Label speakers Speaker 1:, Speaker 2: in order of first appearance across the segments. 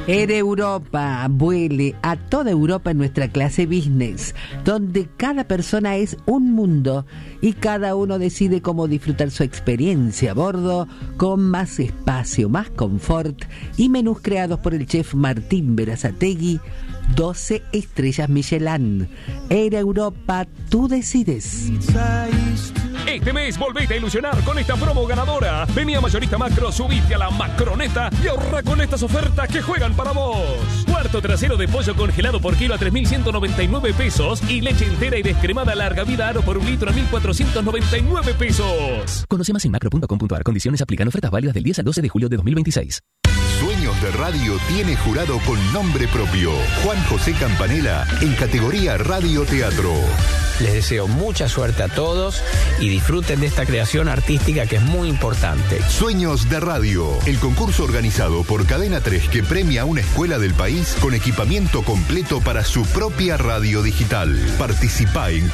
Speaker 1: En Europa, vuele a toda Europa en nuestra clase business, donde cada persona es un mundo y cada uno decide cómo disfrutar su experiencia a bordo, con más espacio, más confort y menús creados por el chef Martín Berazategui, 12 estrellas Michelin. Air Europa, tú decides.
Speaker 2: Este mes volvete a ilusionar con esta promo ganadora. Vení a Mayorista Macro, subite a la Macroneta y ahorra con estas ofertas que juegan para vos. Cuarto trasero de pollo congelado por kilo a 3.199 pesos y leche entera y descremada larga vida Aro por un litro a 1.499 pesos.
Speaker 3: Conoce más en macro.com.ar. Condiciones aplican. Ofertas válidas del 10 al 12 de julio de 2026.
Speaker 4: Sueños de Radio tiene jurado con nombre propio. Juan José Campanella en categoría Radio Teatro.
Speaker 5: Les deseo mucha suerte a todos y disfruten de esta creación artística que es muy importante.
Speaker 4: Sueños de Radio, el concurso organizado por Cadena 3 que premia a una escuela del país con equipamiento completo para su propia radio digital. Participá en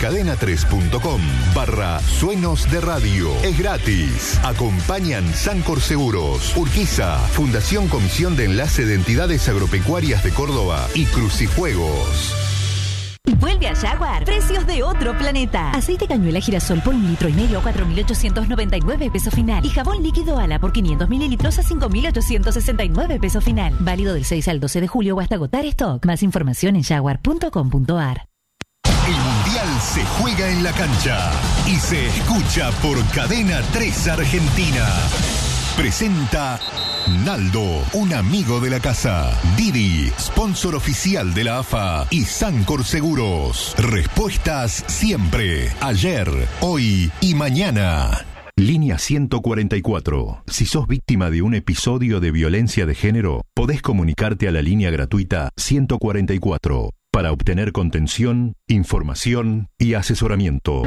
Speaker 4: cadena3.com/Sueños de Radio. Es gratis. Acompañan Sancor Seguros, Urquiza, Fundación Comisión de Enlace de Entidades Agropecuarias de Córdoba y Crucijuegos.
Speaker 6: Vuelve a Jaguar. Precios de otro planeta. Aceite cañuela girasol por 1,5 litros, 4.899 pesos final. Y jabón líquido Ala por 500 mililitros a 5.869 pesos final. Válido del 6 al 12 de julio o hasta agotar stock. Más información en jaguar.com.ar.
Speaker 4: El Mundial se juega en la cancha y se escucha por Cadena 3 Argentina. Presenta Naldo, un amigo de la casa. Didi, sponsor oficial de la AFA y Sancor Seguros. Respuestas siempre, ayer, hoy y mañana. Línea 144. Si sos víctima de un episodio de violencia de género, podés comunicarte a la línea gratuita 144 para obtener contención, información y asesoramiento.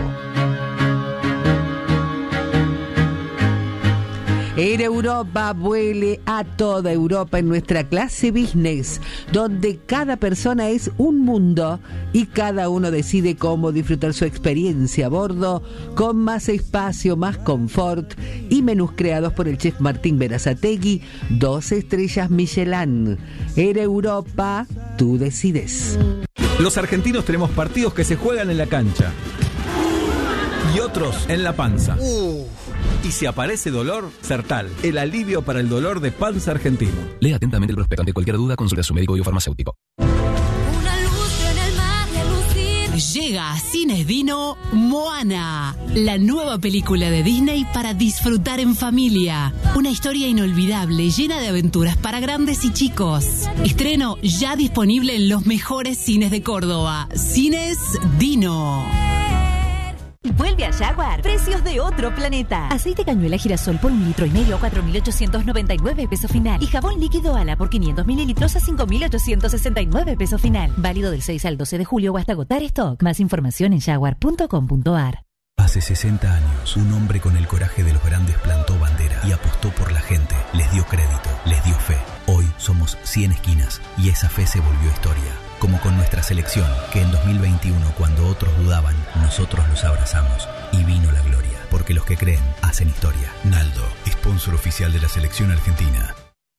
Speaker 1: Air Europa, vuele a toda Europa en nuestra clase business, donde cada persona es un mundo y cada uno decide cómo disfrutar su experiencia a bordo, con más espacio, más confort y menús creados por el chef Martín Berazategui, 12 estrellas Michelin. Air Europa, tú decides.
Speaker 7: Los argentinos tenemos partidos que se juegan en la cancha y otros en la panza. Y si aparece dolor, Sertal, el alivio para el dolor de panza argentino.
Speaker 3: Lea atentamente el prospecto. Ante cualquier duda, consulte a su médico y o farmacéutico.
Speaker 8: Una luz en el mar de lucir.
Speaker 9: Llega a Cines Dino Moana, la nueva película de Disney para disfrutar en familia. Una historia inolvidable, llena de aventuras para grandes y chicos. Estreno ya disponible en los mejores cines de Córdoba. Cines Dino.
Speaker 6: Vuelve a Jaguar. Precios de otro planeta. Aceite cañuela girasol por 1,5 litros, 4.899 pesos final. Y jabón líquido Ala por 500 mililitros a 5.869 pesos final. Válido del 6 al 12 de julio o hasta agotar stock. Más información en jaguar.com.ar.
Speaker 10: Hace 60 años, un hombre con el coraje de los grandes plantó bandera y apostó por la gente. Les dio crédito, les dio fe. Hoy somos 100 esquinas y esa fe se volvió historia. Como con nuestra selección, que en 2021, cuando otros dudaban, nosotros los abrazamos y vino la gloria. Porque los que creen, hacen historia. Naldo, sponsor oficial de la selección argentina.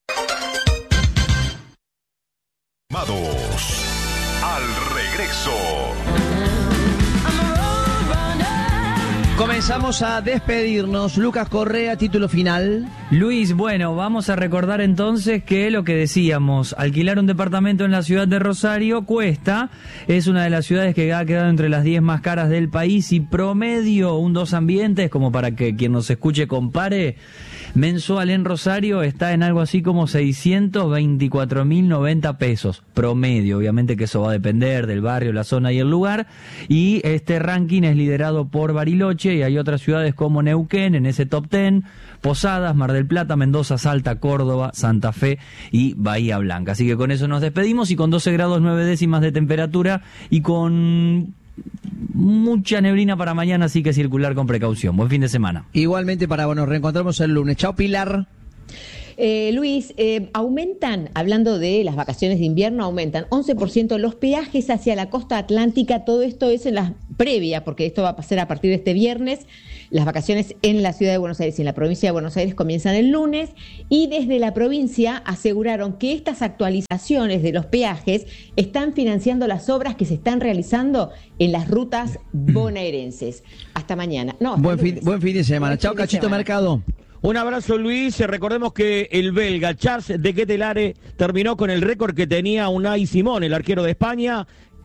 Speaker 4: Amados, al regreso.
Speaker 11: Comenzamos a despedirnos. Lucas Correa, título final.
Speaker 12: Luis, bueno, vamos a recordar entonces que lo que decíamos, alquilar un departamento en la ciudad de Rosario cuesta, es una de las ciudades que ha quedado entre las 10 más caras del país y promedio un 2 ambientes, como para que quien nos escuche compare, mensual en Rosario está en algo así como 624.090 pesos, promedio, obviamente que eso va a depender del barrio, la zona y el lugar, y este ranking es liderado por Bariloche y hay otras ciudades como Neuquén en ese top 10, Posadas, Mar del Plata, Mendoza, Salta, Córdoba, Santa Fe y Bahía Blanca. Así que con eso nos despedimos y con 12 grados 9 décimas de temperatura y con mucha neblina para mañana, así que circular con precaución. Buen fin de semana.
Speaker 11: Igualmente para vos, nos reencontramos el lunes. Chao, Pilar.
Speaker 13: Luis, aumentan, hablando de las vacaciones de invierno, aumentan 11% los peajes hacia la costa atlántica. Todo esto es en la previa, porque esto va a pasar a partir de este viernes. Las vacaciones en la ciudad de Buenos Aires y en la provincia de Buenos Aires comienzan el lunes, y desde la provincia aseguraron que estas actualizaciones de los peajes están financiando las obras que se están realizando en las rutas bonaerenses. Hasta mañana. No, hasta
Speaker 11: buen fin de semana. Chao, Cachito Mercado.
Speaker 14: Un abrazo, Luis. Recordemos que el belga Charles de Ketelare terminó con el récord que tenía Unai Simón, el arquero de España.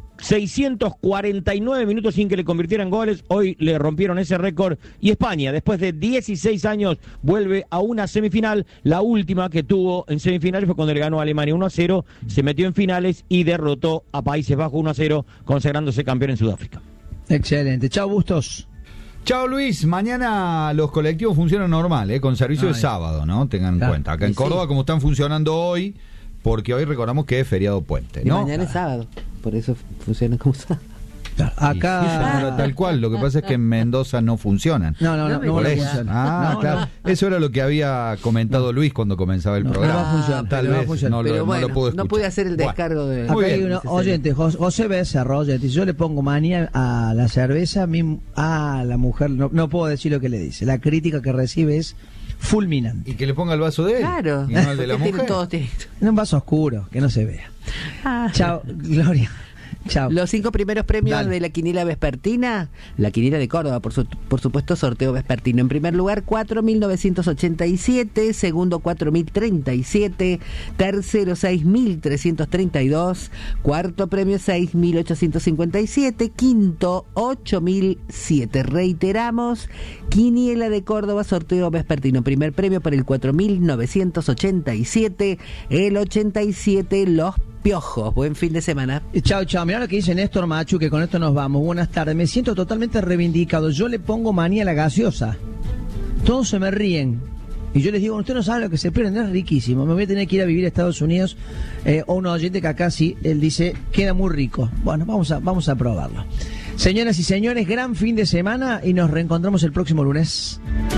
Speaker 14: 649 minutos sin que le convirtieran goles. Hoy le rompieron ese récord, y España, después de 16 años, vuelve a una semifinal. La última que tuvo en semifinales fue cuando le ganó a Alemania 1-0, se metió en finales y derrotó a Países Bajos 1-0, consagrándose campeón en Sudáfrica.
Speaker 11: Excelente. Chao, Bustos.
Speaker 15: Chao, Luis. Mañana los colectivos funcionan normal, con servicio de sábado, ¿no? Tengan en cuenta. Acá en Córdoba, como están funcionando hoy, porque hoy recordamos que es feriado puente, ¿no?
Speaker 1: Y mañana es sábado, por eso funciona como sábado.
Speaker 15: Acá tal cual, lo que pasa es que en Mendoza no funcionan.
Speaker 11: No funciona.
Speaker 15: Claro. Eso era lo que había comentado Luis cuando comenzaba el programa.
Speaker 11: No va a funcionar.
Speaker 15: Tal vez no lo puedo escuchar.
Speaker 1: No pude hacer el descargo de...
Speaker 11: Acá hay uno, oyente, José Becerra, oyente, si yo le pongo manía a la cerveza, a la mujer, no puedo decir lo que le dice. La crítica que recibe es fulminante.
Speaker 15: Y que le ponga el vaso de él.
Speaker 1: Claro.
Speaker 15: Y no el de la mujer.
Speaker 11: En un vaso oscuro, que no se vea. Chao, Gloria. Chao.
Speaker 1: Los 5 primeros premios de la quiniela vespertina, la quiniela de Córdoba, por supuesto, sorteo vespertino. En primer lugar, 4.987, segundo, 4.037, tercero, 6.332, cuarto premio, 6.857, quinto, 8.007. Reiteramos, quiniela de Córdoba, sorteo vespertino. Primer premio para el 4.987, el 87, los Piojos. Buen fin de semana.
Speaker 11: Chao. Mirá lo que dice Néstor Machu, que con esto nos vamos. Buenas tardes. Me siento totalmente reivindicado. Yo le pongo manía a la gaseosa. Todos se me ríen. Y yo les digo, usted no sabe lo que se pierden, es riquísimo. Me voy a tener que ir a vivir a Estados Unidos. O un oyente que acá sí, él dice, queda muy rico. Bueno, vamos a probarlo. Señoras y señores, gran fin de semana y nos reencontramos el próximo lunes.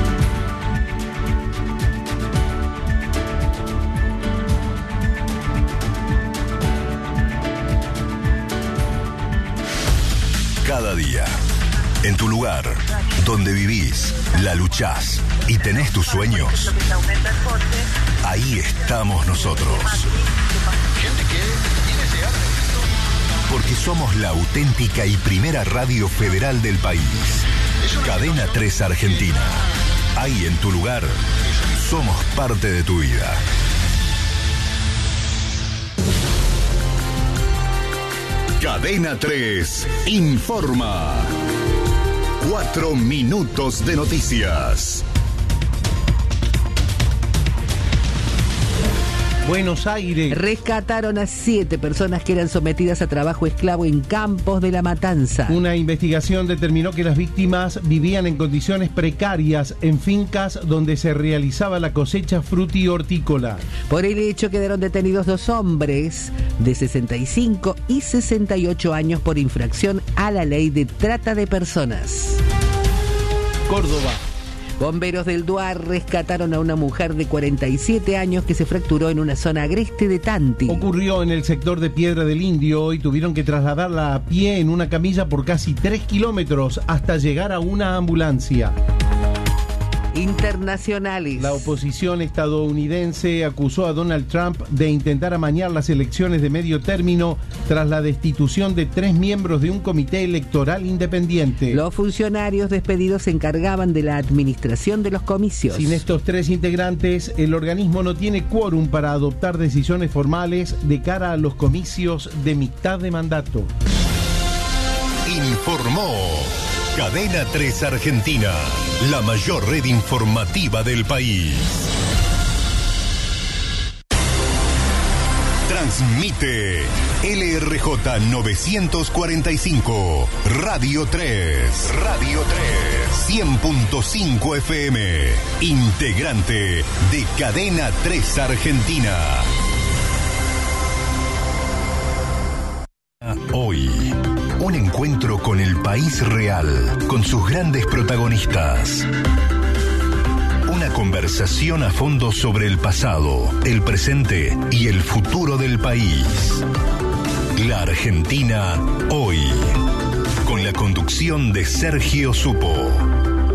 Speaker 4: Cada día, en tu lugar, donde vivís, la luchás y tenés tus sueños, ahí estamos nosotros. Porque somos la auténtica y primera radio federal del país. Cadena 3 Argentina. Ahí en tu lugar, somos parte de tu vida. Cadena 3 informa. 4 minutos de noticias.
Speaker 16: Buenos Aires.
Speaker 1: Rescataron a 7 personas que eran sometidas a trabajo esclavo en Campos de la Matanza.
Speaker 16: Una investigación determinó que las víctimas vivían en condiciones precarias en fincas donde se realizaba la cosecha fruti-hortícola.
Speaker 1: Por el hecho quedaron detenidos 2 hombres de 65 y 68 años por infracción a la ley de trata de personas.
Speaker 16: Córdoba.
Speaker 1: Bomberos del Duar rescataron a una mujer de 47 años que se fracturó en una zona agreste de Tanti.
Speaker 16: Ocurrió en el sector de Piedra del Indio y tuvieron que trasladarla a pie en una camilla por casi 3 kilómetros hasta llegar a una ambulancia.
Speaker 1: Internacionales.
Speaker 16: La oposición estadounidense acusó a Donald Trump de intentar amañar las elecciones de medio término tras la destitución de 3 miembros de un comité electoral independiente.
Speaker 1: Los funcionarios despedidos se encargaban de la administración de los comicios.
Speaker 16: Sin estos 3 integrantes, el organismo no tiene quórum para adoptar decisiones formales de cara a los comicios de mitad de mandato.
Speaker 4: Informó Cadena 3 Argentina, la mayor red informativa del país. Transmite LRJ 945, Radio 3, 100.5 FM, integrante de Cadena 3 Argentina. Hoy, un encuentro con el país real, con sus grandes protagonistas. Una conversación conversación a fondo sobre el pasado, el presente y el futuro del país. La Argentina hoy, con la conducción de Sergio Supo.